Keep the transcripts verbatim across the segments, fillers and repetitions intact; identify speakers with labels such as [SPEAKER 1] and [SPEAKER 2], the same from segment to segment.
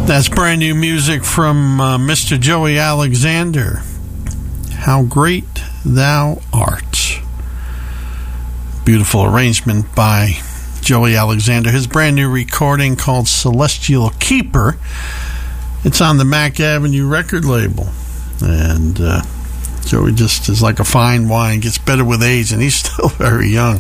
[SPEAKER 1] That's brand new music from uh, Mister Joey Alexander. How Great Thou Art. Beautiful arrangement by Joey Alexander. His brand new recording called Celestial Keeper. It's on the Mack Avenue record label. And uh, Joey just is like a fine wine, gets better with age, and he's still very young.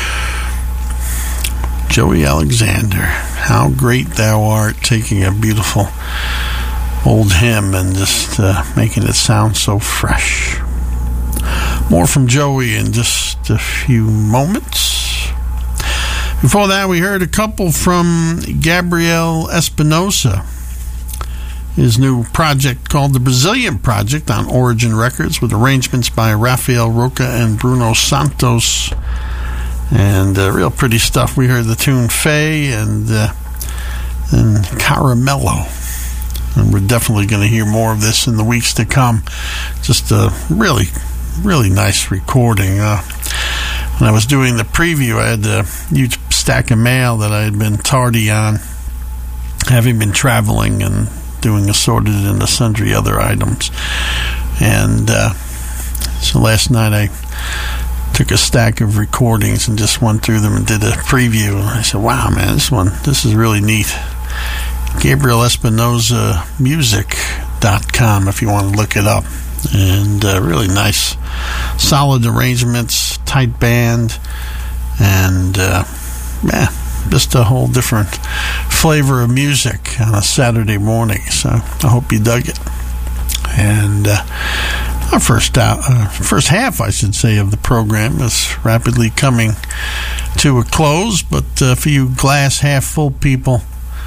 [SPEAKER 1] Joey Alexander, How Great Thou Art, taking a beautiful old hymn and just uh, making it sound so fresh. More from Joey in just a few moments. Before that, we heard a couple from Gabriel Espinosa. His new project called The Brazilian Project on Origin Records with arrangements by Rafael Roca and Bruno Santos. And uh, real pretty stuff. We heard the tune Faye and, uh, and Caramello. And we're definitely going to hear more of this in the weeks to come. Just a really, really nice recording. Uh, when I was doing the preview, I had a huge stack of mail that I had been tardy on, having been traveling and doing assorted and sundry other items. And uh, so last night I took a stack of recordings and just went through them and did a preview. And I said, wow, man, this one, this is really neat. Gabriel Espinosa Music dot com if you want to look it up. And uh, really nice, solid arrangements, tight band, and uh, yeah, just a whole different flavor of music on a Saturday morning. So I hope you dug it. And uh, our first out, uh, first half, I should say, of the program is rapidly coming to a close. But uh, for you glass half full people,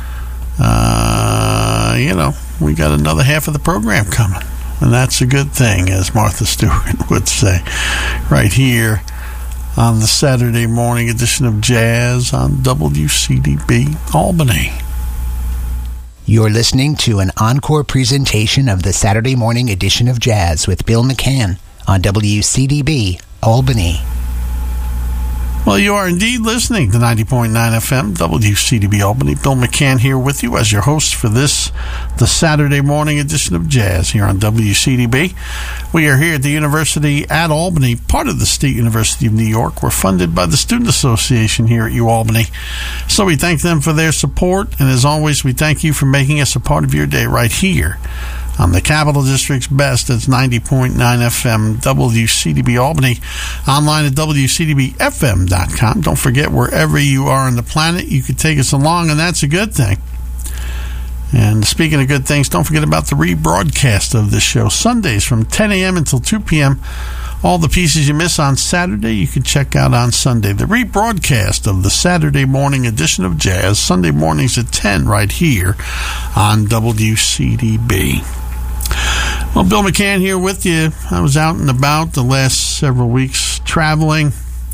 [SPEAKER 1] uh, you know, we got another half of the program coming. And that's a good thing, as Martha Stewart would say, right here on the Saturday morning edition of Jazz on W C D B Albany.
[SPEAKER 2] You're listening to an encore presentation of the Saturday morning edition of Jazz with Bill McCann on W C D B Albany.
[SPEAKER 1] Well, you are indeed listening to ninety point nine F M, W C D B Albany. Bill McCann here with you as your host for this, the Saturday morning edition of Jazz here on W C D B. We are here at the University at Albany, part of the State University of New York. We're funded by the Student Association here at UAlbany. So we thank them for their support, and as always, we thank you for making us a part of your day right here on the Capital District's best. It's ninety point nine F M, W C D B Albany. Online at W C D B F M dot com. Don't forget, wherever you are on the planet, you can take us along, and that's a good thing. And speaking of good things, don't forget about the rebroadcast of this show. Sundays from ten a.m. until two p.m. All the pieces you miss on Saturday, you can check out on Sunday. The rebroadcast of the Saturday morning edition of Jazz, Sunday mornings at ten right here on W C D B. Well, Bill McCann here with you. I was out and about the last several weeks traveling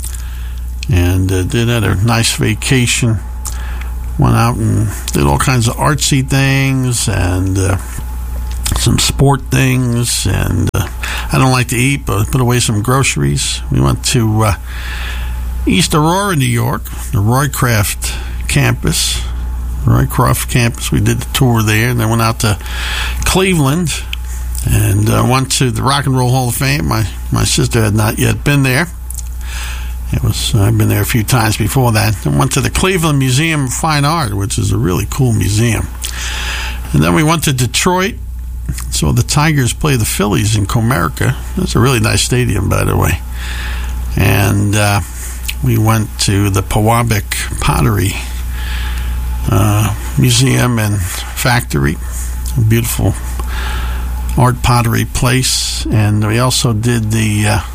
[SPEAKER 1] and uh, did had a nice vacation. Went out and did all kinds of artsy things and uh, some sport things. And uh, I don't like to eat, but I put away some groceries. We went to uh, East Aurora, New York, the Roycroft campus. Roycroft campus. We did the tour there, and then went out to Cleveland and uh, went to the Rock and Roll Hall of Fame. My my sister had not yet been there. It was I've been there a few times before that. And went to the Cleveland Museum of Fine Art, which is a really cool museum. And then we went to Detroit. Saw the Tigers play the Phillies in Comerica. That's a really nice stadium, by the way. And uh, we went to the Pewabic Pottery Uh, museum and factory, a beautiful art pottery place. And we also did the uh,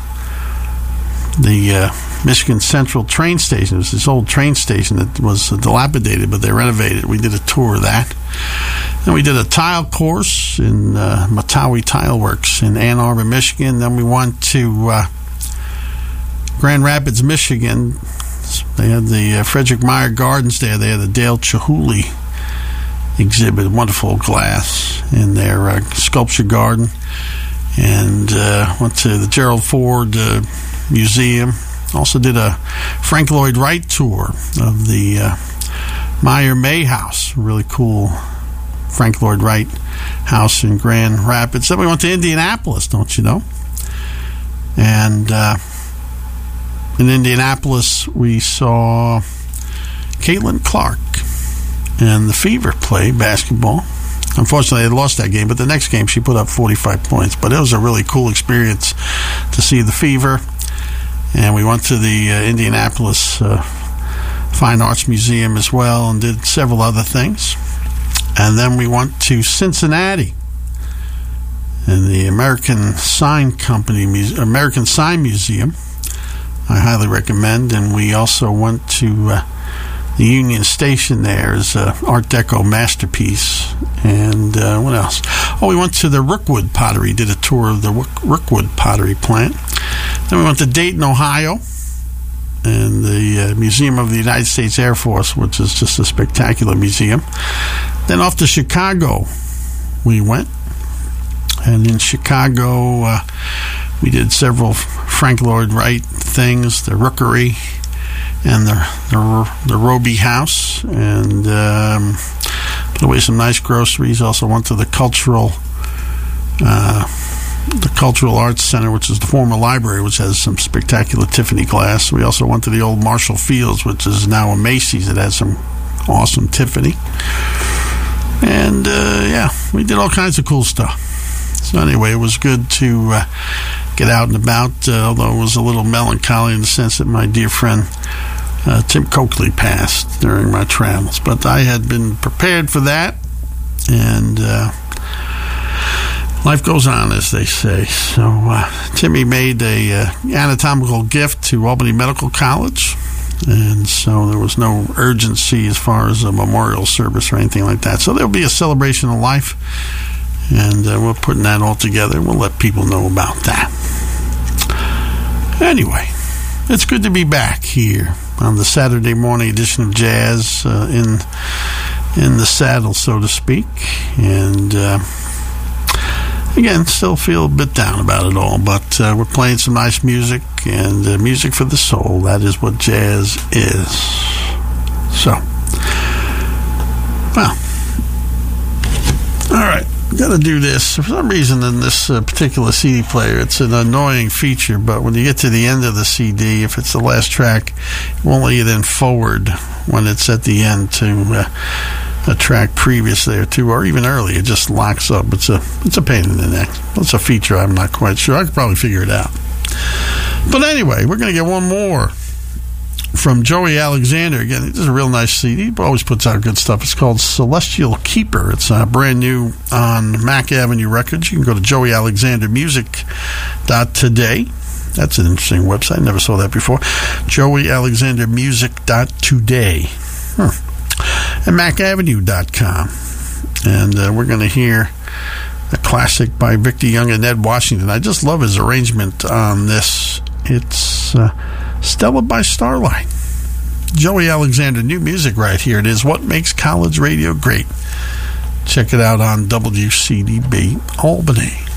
[SPEAKER 1] the uh, Michigan Central train station. It was this old train station that was dilapidated, but they renovated. We did a tour of that. Then we did a tile course in uh, Matawi Tile Works in Ann Arbor, Michigan. Then we went to uh, Grand Rapids, Michigan. They had the uh, Frederick Meyer Gardens there. They had the Dale Chihuly exhibit, wonderful glass in their uh, sculpture garden. And uh, went to the Gerald Ford uh, Museum. Also did a Frank Lloyd Wright tour of the uh, Meyer May House. Really cool Frank Lloyd Wright House in Grand Rapids. Then we went to Indianapolis, don't you know? And uh, in Indianapolis, we saw Caitlin Clark and the Fever play basketball. Unfortunately, they lost that game, but the next game she put up forty-five points. But it was a really cool experience to see the Fever. And we went to the uh, Indianapolis uh, Fine Arts Museum as well and did several other things. And then we went to Cincinnati and the American Sign Company, American Sign Museum. I highly recommend. And we also went to uh, the Union Station there as an Art Deco masterpiece. And uh, what else? Oh, we went to the Rookwood Pottery, did a tour of the Rookwood Pottery plant. Then we went to Dayton, Ohio, and the uh, Museum of the United States Air Force, which is just a spectacular museum. Then off to Chicago we went. And in Chicago, uh, we did several Frank Lloyd Wright things, the Rookery and the the, the Roby House, and um, put away some nice groceries. Also went to the cultural uh, the Cultural Arts Center, which is the former library, which has some spectacular Tiffany glass. We also went to the old Marshall Fields, which is now a Macy's. It has some awesome Tiffany. And uh, yeah, we did all kinds of cool stuff. So anyway, it was good to uh, get out and about, uh, although it was a little melancholy in the sense that my dear friend uh, Tim Coakley passed during my travels. But I had been prepared for that, and uh, life goes on, as they say. So uh, Timmy made a uh, anatomical gift to Albany Medical College, and so there was no urgency as far as a memorial service or anything like that. So there'll be a celebration of life, and uh, we're putting that all together. We'll let people know about that. Anyway, it's good to be back here on the Saturday morning edition of Jazz, uh, in in the saddle, so to speak. And uh, again, still feel a bit down about it all, but uh, we're playing some nice music, and uh, music for the soul. That is what jazz is. So, well, all right. Got to do this. For some reason in this uh, particular C D player, it's an annoying feature, but when you get to the end of the C D, if it's the last track, it won't let you then forward when it's at the end to uh, a track previous there too, or even early. It just locks up. It's a it's a pain in the neck. It's a feature I'm not quite sure. I could probably figure it out. But anyway, we're going to get one more from Joey Alexander. Again, this is a real nice C D. He always puts out good stuff. It's called Celestial Keeper. It's uh, brand new on Mack Avenue Records. You can go to joey alexander music dot today. That's an interesting website. Never saw that before. joey alexander music dot today. Hmm. And mack avenue dot com. And uh, we're going to hear a classic by Victor Young and Ned Washington. I just love his arrangement on this. It's uh, Stella by Starlight. Joey Alexander, new music right here. It is What Makes College Radio Great. Check it out on W C D B Albany.